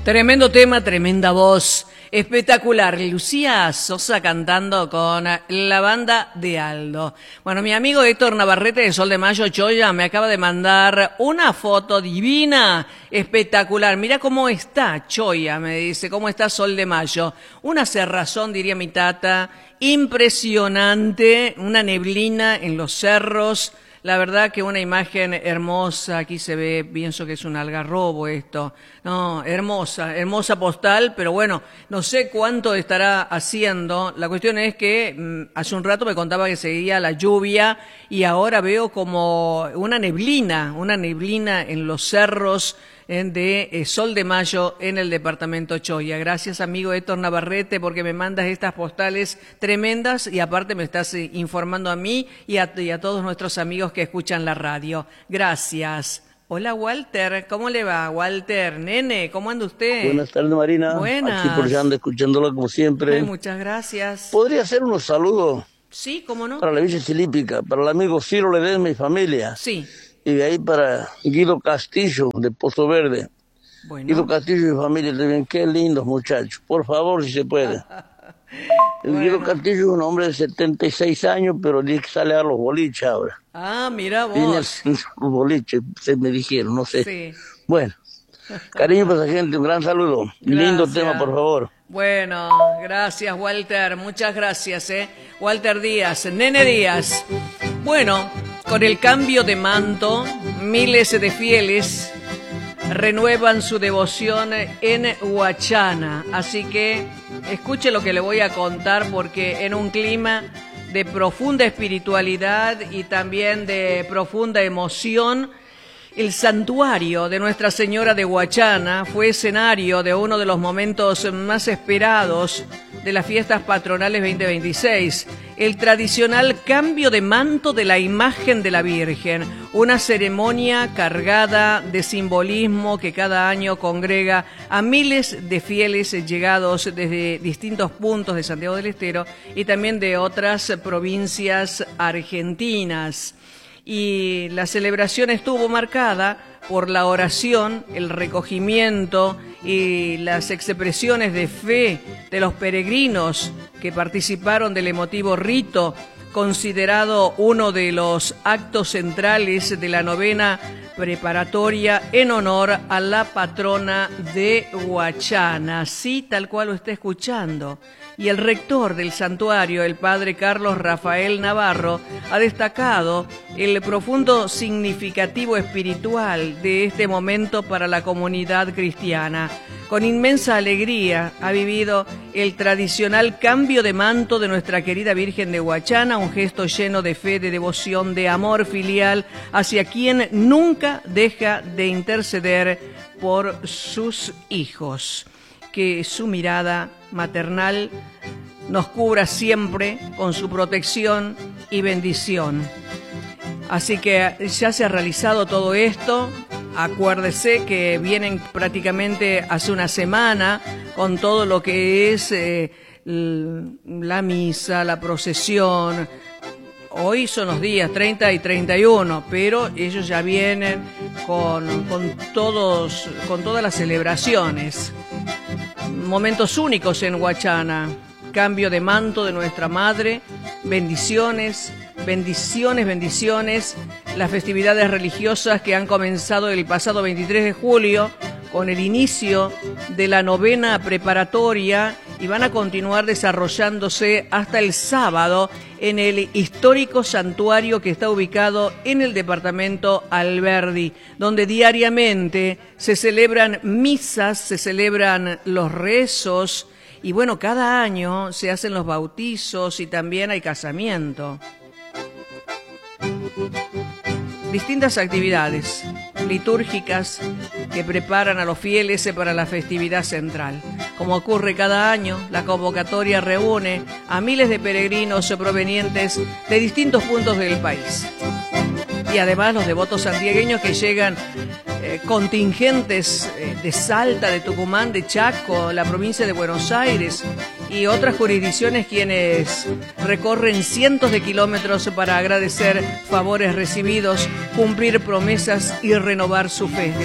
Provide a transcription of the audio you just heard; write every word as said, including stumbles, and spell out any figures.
Tremendo tema, tremenda voz, espectacular. Lucía Sosa cantando con la banda de Aldo. Bueno, mi amigo Héctor Navarrete de Sol de Mayo, Choya, me acaba de mandar una foto divina, espectacular. Mira cómo está Choya, me dice, cómo está Sol de Mayo. Una cerrazón, diría mi tata, impresionante, una neblina en los cerros. La verdad que una imagen hermosa, aquí se ve, pienso que es un algarrobo esto, no, hermosa, hermosa postal, pero bueno, no sé cuánto estará haciendo. La cuestión es que mmm, hace un rato me contaba que seguía la lluvia y ahora veo como una neblina, una neblina en los cerros de eh, Sol de Mayo en el departamento Choya. Gracias, amigo Héctor Navarrete, porque me mandas estas postales tremendas y aparte me estás eh, informando a mí y a, y a todos nuestros amigos que escuchan la radio. Gracias. Hola, Walter. ¿Cómo le va, Walter? Nene, ¿cómo anda usted? Buenas tardes, Marina. Buenas. Aquí por allá ando escuchándola como siempre. Ay, muchas gracias. ¿Podría hacer unos saludos? Sí, ¿cómo no? Para la Villa Chilípica, para el amigo Ciro Ledesma y familia. Sí. Y de ahí para Guido Castillo, de Pozo Verde. Bueno. Guido Castillo y familia también. Qué lindos muchachos. Por favor, si se puede. El bueno. Guido Castillo es un hombre de setenta y seis años, pero dice que sale a los boliches ahora. Ah, mira vos. Tiene los boliches, se me dijeron, no sé. Sí. Bueno, cariño para esa gente, un gran saludo. Gracias. Lindo tema, por favor. Bueno, gracias, Walter. Muchas gracias, ¿eh? Walter Díaz, Nene Díaz. Bueno, con el cambio de manto, miles de fieles renuevan su devoción en Huachana. Así que escuche lo que le voy a contar, porque en un clima de profunda espiritualidad y también de profunda emoción, el santuario de Nuestra Señora de Huachana fue escenario de uno de los momentos más esperados de las fiestas patronales veinte veintiséis, el tradicional cambio de manto de la imagen de la Virgen, una ceremonia cargada de simbolismo que cada año congrega a miles de fieles llegados desde distintos puntos de Santiago del Estero y también de otras provincias argentinas. Y la celebración estuvo marcada por la oración, el recogimiento y las expresiones de fe de los peregrinos que participaron del emotivo rito, considerado uno de los actos centrales de la novena preparatoria en honor a la patrona de Huachana. Sí, tal cual lo está escuchando. Y el rector del santuario, el padre Carlos Rafael Navarro, ha destacado el profundo significativo espiritual de este momento para la comunidad cristiana. Con inmensa alegría ha vivido el tradicional cambio de manto de nuestra querida Virgen de Huachana, un gesto lleno de fe, de devoción, de amor filial hacia quien nunca deja de interceder por sus hijos. Que su mirada maternal nos cubra siempre con su protección y bendición. Así que ya se ha realizado todo esto. Acuérdese que vienen prácticamente hace una semana con todo lo que es eh, la misa, la procesión. Hoy son los días treinta y treinta y uno, pero ellos ya vienen con, con, todos, con todas las celebraciones. Momentos únicos en Huachana, cambio de manto de nuestra madre, bendiciones, bendiciones, bendiciones, las festividades religiosas que han comenzado el pasado veintitrés de julio con el inicio de la novena preparatoria y van a continuar desarrollándose hasta el sábado en el histórico santuario que está ubicado en el departamento Alberdi, donde diariamente se celebran misas, se celebran los rezos y bueno, cada año se hacen los bautizos y también hay casamiento. Distintas actividades litúrgicas que preparan a los fieles para la festividad central. Como ocurre cada año, la convocatoria reúne a miles de peregrinos provenientes de distintos puntos del país. Y además los devotos santiagueños que llegan eh, contingentes eh, de Salta, de Tucumán, de Chaco, la provincia de Buenos Aires y otras jurisdicciones quienes recorren cientos de kilómetros para agradecer favores recibidos, cumplir promesas y renovar su fe.